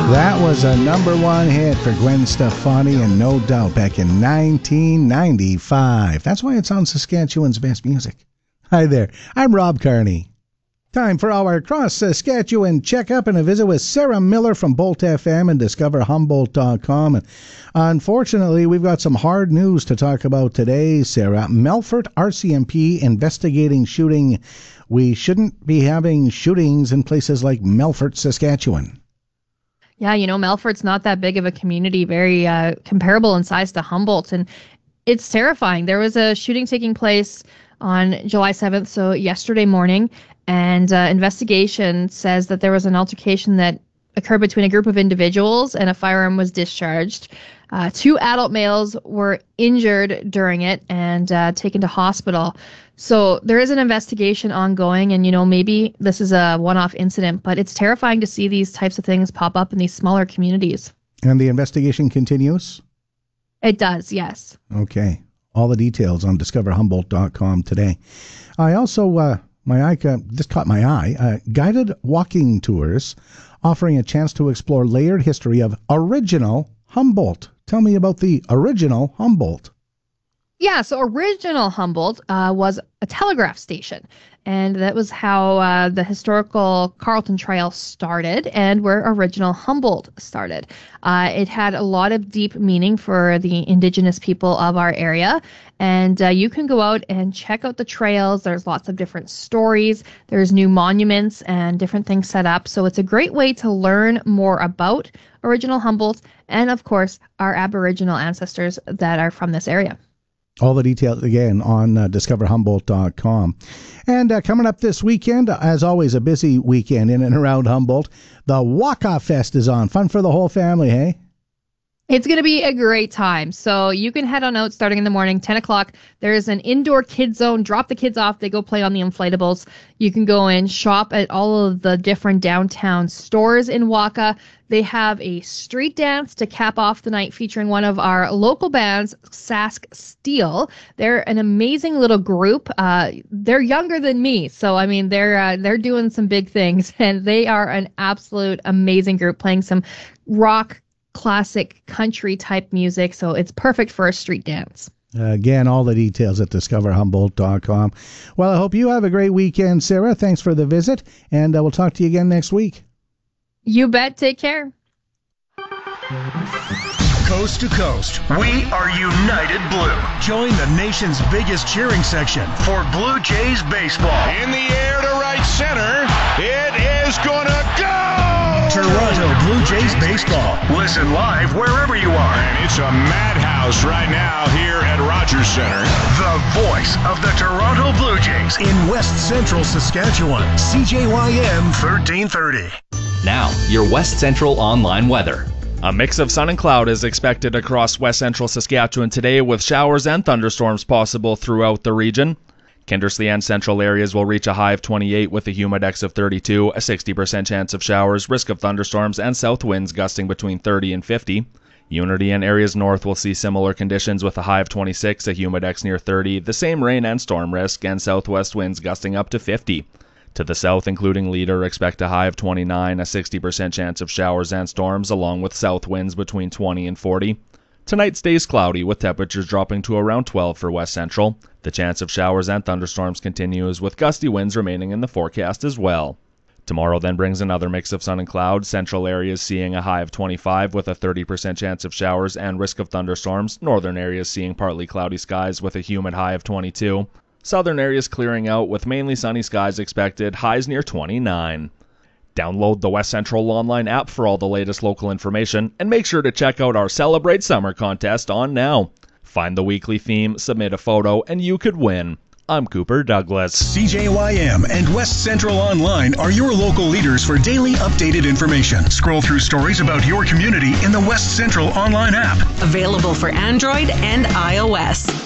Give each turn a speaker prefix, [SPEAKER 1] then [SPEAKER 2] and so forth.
[SPEAKER 1] That was a #1 hit for Gwen Stefani and No Doubt back in 1995. That's why it's on Saskatchewan's Best Music. Hi there, I'm Rob Carney. Time for our Cross Saskatchewan checkup and a visit with Sarah Miller from Bolt FM and DiscoverHumboldt.com. And unfortunately, we've got some hard news to talk about today, Sarah. Melfort RCMP investigating shooting. We shouldn't be having shootings in places like Melfort, Saskatchewan.
[SPEAKER 2] Yeah, Melfort's not that big of a community, very comparable in size to Humboldt, and it's terrifying. There was a shooting taking place on July 7th, so yesterday morning, and investigation says that there was an altercation that occurred between a group of individuals and a firearm was discharged. 2 adult males were injured during it and taken to hospital. So there is an investigation ongoing, and, maybe this is a one-off incident, but it's terrifying to see these types of things pop up in these smaller communities.
[SPEAKER 1] And the investigation continues?
[SPEAKER 2] It does, yes.
[SPEAKER 1] Okay. All the details on DiscoverHumboldt.com today. I also, this caught my eye, guided walking tours offering a chance to explore layered history of original Humboldt. Tell me about the original Humboldt.
[SPEAKER 2] Yeah, so original Humboldt was a telegraph station, and that was how the historical Carleton Trail started and where original Humboldt started. It had a lot of deep meaning for the indigenous people of our area, and you can go out and check out the trails. There's lots of different stories. There's new monuments and different things set up, so it's a great way to learn more about original Humboldt and, of course, our Aboriginal ancestors that are from this area.
[SPEAKER 1] All the details, again, on DiscoverHumboldt.com. And coming up this weekend, as always, a busy weekend in and around Humboldt, the Waka Fest is on. Fun for the whole family, hey?
[SPEAKER 2] It's going to be a great time. So you can head on out starting in the morning, 10 o'clock. There's an indoor kid zone. Drop the kids off. They go play on the inflatables. You can go and shop at all of the different downtown stores in Waka. They have a street dance to cap off the night featuring one of our local bands, Sask Steel. They're an amazing little group. They're younger than me. So, they're doing some big things. And they are an absolute amazing group playing some rock, classic country type music, so it's perfect for a street dance.
[SPEAKER 1] Again, all the details at DiscoverHumboldt.com. Well, I hope you have a great weekend, Sarah. Thanks for the visit, and we'll talk to you again next week.
[SPEAKER 2] You bet. Take care.
[SPEAKER 3] Coast to coast, we are United Blue. Join the nation's biggest cheering section for Blue Jays baseball.
[SPEAKER 4] In the air to right center, it is gonna go!
[SPEAKER 3] Toronto Blue Jays baseball. Listen live wherever you are.
[SPEAKER 4] And it's a madhouse right now here at Rogers Center.
[SPEAKER 3] The voice of the Toronto Blue Jays in West Central Saskatchewan. CJYM 1330.
[SPEAKER 5] Now, your West Central online weather.
[SPEAKER 6] A mix of sun and cloud is expected across West Central Saskatchewan today, with showers and thunderstorms possible throughout the region. Kindersley and central areas will reach a high of 28 with a humidex of 32, a 60% chance of showers, risk of thunderstorms, and south winds gusting between 30 and 50. Unity and areas north will see similar conditions with a high of 26, a humidex near 30, the same rain and storm risk, and southwest winds gusting up to 50. To the south, including Leader, expect a high of 29, a 60% chance of showers and storms, along with south winds between 20 and 40. Tonight stays cloudy, with temperatures dropping to around 12 for West Central. The chance of showers and thunderstorms continues, with gusty winds remaining in the forecast as well. Tomorrow then brings another mix of sun and cloud, central areas seeing a high of 25 with a 30% chance of showers and risk of thunderstorms, northern areas seeing partly cloudy skies with a humid high of 22. Southern areas clearing out with mainly sunny skies expected, highs near 29. Download the West Central online app for all the latest local information, and make sure to check out our Celebrate Summer contest on now. Find the weekly theme, submit a photo, and you could win. I'm Cooper Douglas.
[SPEAKER 3] CJYM and West Central Online are your local leaders for daily updated information. Scroll through stories about your community in the West Central Online app.
[SPEAKER 7] Available for Android and iOS.